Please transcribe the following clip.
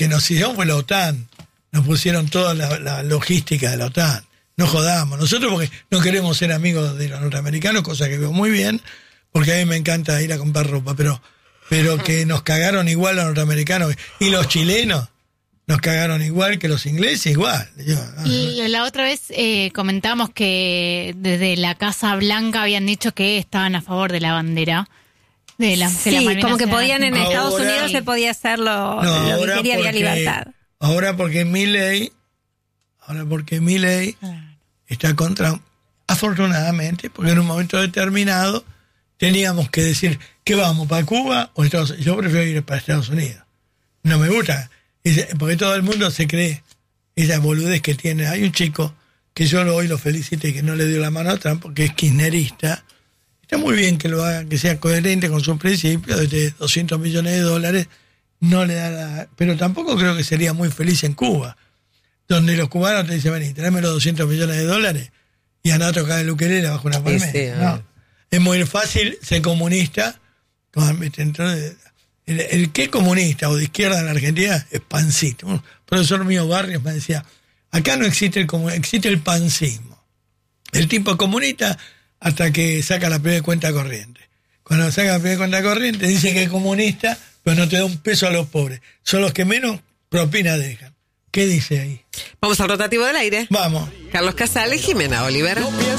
que nos hicieron fue la OTAN. Nos pusieron toda la logística de la OTAN. No jodamos. Nosotros porque no queremos ser amigos de los norteamericanos, cosa que veo muy bien, porque a mí me encanta ir a comprar ropa, pero que nos cagaron igual los norteamericanos. Y los chilenos nos cagaron igual que los ingleses, igual. Y la otra vez comentamos que desde la Casa Blanca habían dicho que estaban a favor de la bandera. Como que podían en Estados Unidos se podía hacer lo que quería, había libertad. Ahora porque Milei está contra, afortunadamente, porque en un momento determinado teníamos que decir que vamos para Cuba o Estados Unidos. Yo prefiero ir para Estados Unidos. No me gusta, porque todo el mundo se cree esa boludez que tiene. Hay un chico que yo hoy lo felicité, que no le dio la mano a Trump porque es kirchnerista. Está muy bien que lo haga, que sea coherente con sus principios, de $200 millones, no le da pero tampoco creo que sería muy feliz en Cuba, donde los cubanos te dicen, vení, tráeme los $200 millones y andá a tocar el ukelele bajo una palmera. Sí, no. Es muy fácil ser comunista. Entonces, el que es comunista o de izquierda en la Argentina es pancito. Un profesor mío Barrios me decía, acá no existe existe el pancismo. El tipo comunista hasta que saca la primera cuenta corriente. Cuando saca la primera cuenta corriente dice que es comunista, pero no te da un peso a los pobres. Son los que menos propina dejan. ¿Qué dice ahí? Vamos al rotativo del aire. Vamos. Carlos Casale y Jimena Oliver.